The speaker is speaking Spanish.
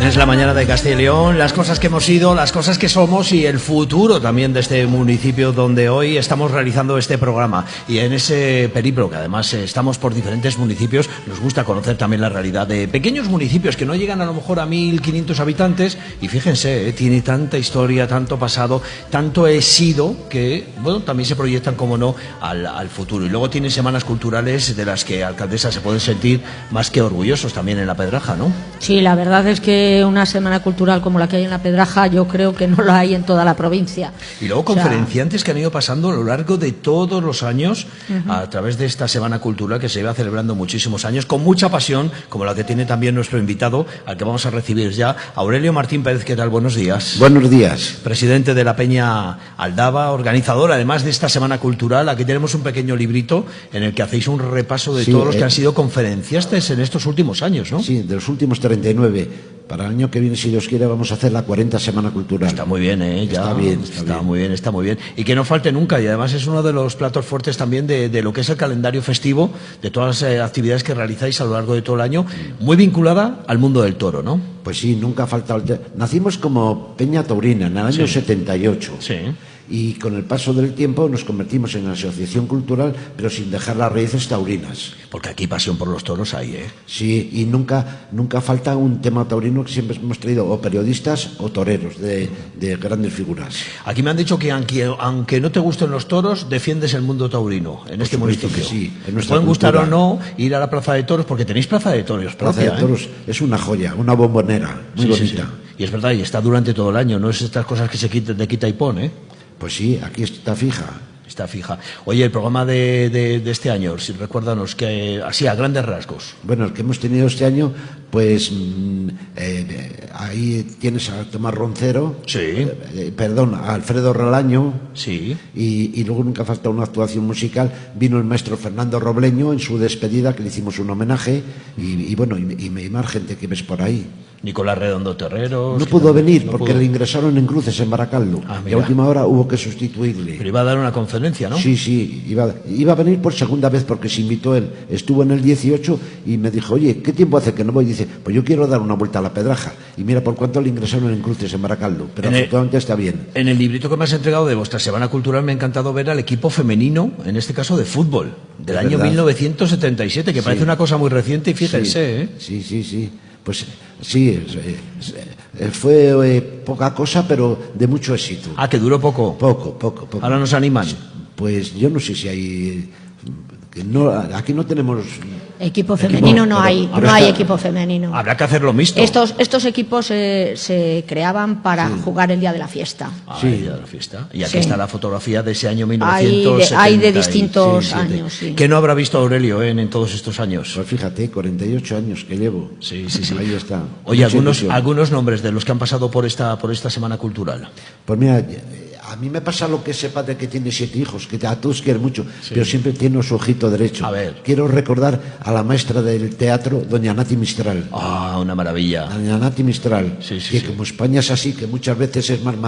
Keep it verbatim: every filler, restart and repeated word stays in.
Es la mañana de Castilla y León, las cosas que hemos sido, las cosas que somos y el futuro también de este municipio donde hoy estamos realizando este programa. Y en ese periplo, que además estamos por diferentes municipios, nos gusta conocer también la realidad de pequeños municipios que no llegan a lo mejor a mil quinientos habitantes y fíjense, eh, tiene tanta historia, tanto pasado, tanto he sido que, bueno, también se proyectan, como no, al, al futuro. Y luego tiene semanas culturales de las que alcaldesas se pueden sentir más que orgullosos también en La Pedraja, ¿no? Sí, la verdad es que una semana cultural como la que hay en La Pedraja yo creo que no la hay en toda la provincia. Y luego conferenciantes, o sea, que han ido pasando a lo largo de todos los años uh-huh. a través de esta semana cultural que se lleva celebrando muchísimos años con mucha pasión, como la que tiene también nuestro invitado, al que vamos a recibir ya, Aurelio Martín Pérez. ¿Qué tal? Buenos días. Buenos días. Presidente de la Peña Aldaba, organizador además de esta semana cultural. Aquí tenemos un pequeño librito en el que hacéis un repaso de sí, todos los eh, que han sido conferenciantes en estos últimos años, ¿no? Sí, de los últimos treinta y nueve. Para el año que viene, si Dios quiere, vamos a hacer la cuarenta Semana Cultural. Está muy bien, ¿eh? Ya, está bien, está, está bien. muy bien, está muy bien. Y que no falte nunca, y además es uno de los platos fuertes también de, de lo que es el calendario festivo, de todas las eh, actividades que realizáis a lo largo de todo el año, muy vinculada al mundo del toro, ¿no? Pues sí, nunca ha faltado. Nacimos como Peña Taurina en el año sí. setenta y ocho. Sí. Y con el paso del tiempo nos convertimos en asociación cultural, pero sin dejar las raíces taurinas. Porque aquí pasión por los toros hay, ¿eh? Sí, y nunca nunca falta un tema taurino que siempre hemos traído, o periodistas o toreros de, de grandes figuras. Aquí me han dicho que aunque, aunque no te gusten los toros, defiendes el mundo taurino en por este municipio. Que sí, en nuestra pueden cultura. Gustar o no ir a la Plaza de Toros, porque tenéis Plaza de Toros Plaza propia, de Toros ¿eh? Es una joya, una bombonera, muy sí, bonita. Sí, sí. Y es verdad, y está durante todo el año, no es estas cosas que se quita, de quita y pone, ¿eh? Pues sí, aquí está fija. Está fija. Oye, el programa de, de, de este año, si recuérdanos, que así a grandes rasgos. Bueno, el que hemos tenido este año, pues mm, eh, ahí tienes a Tomás Roncero, sí. eh, perdón, a Alfredo Relaño, sí. y, y luego nunca falta una actuación musical. Vino el maestro Fernando Robleño en su despedida, que le hicimos un homenaje, y, y bueno, y, y, y más gente que ves por ahí. Nicolás Redondo Terreros. No pudo venir no porque pudo. le ingresaron en cruces en Baracaldo. Ah, y a última hora hubo que sustituirle. Pero iba a dar una conferencia, ¿no? Sí, sí, iba, iba a venir por segunda vez porque se invitó él. Estuvo en el dieciocho y me dijo, oye, ¿qué tiempo hace que no voy? Y dice, pues yo quiero dar una vuelta a La Pedraja. Y mira por cuánto le ingresaron en cruces en Baracaldo. Pero en afortunadamente el, está bien. En el librito que me has entregado de vuestra Semana Cultural me ha encantado ver al equipo femenino, en este caso de fútbol, del año mil novecientos setenta y siete, que sí. parece una cosa muy reciente y fíjense, sí. ¿eh? Sí, sí, sí. Pues sí, fue eh, poca cosa, pero de mucho éxito. Ah, que duró poco. Poco, poco, poco. Ahora nos animan. Pues yo no sé si hay... Que no, aquí no tenemos... Equipo femenino equipo, no hay, no hay equipo femenino. Habrá que hacerlo mixto. Estos, estos equipos eh, se creaban para sí. jugar el día de la fiesta. Ah, sí. el día de la fiesta. Y aquí sí. está la fotografía de ese año mil novecientos setenta. Hay de, hay de distintos sí, años, sí. ¿Qué no habrá visto Aurelio eh, en todos estos años? Pues fíjate, cuarenta y ocho años que llevo. Sí, sí, sí. Ahí está. Oye, algunos, algunos nombres de los que han pasado por esta, por esta Semana Cultural. Pues mira... A mí me pasa lo que ese padre que tiene siete hijos, que a todos quiere mucho, sí. pero siempre tiene su ojito derecho. A ver. Quiero recordar a la maestra del teatro, doña Nati Mistral. Ah, una maravilla. Doña Nati Mistral, sí, sí, que sí. como España es así, que muchas veces es más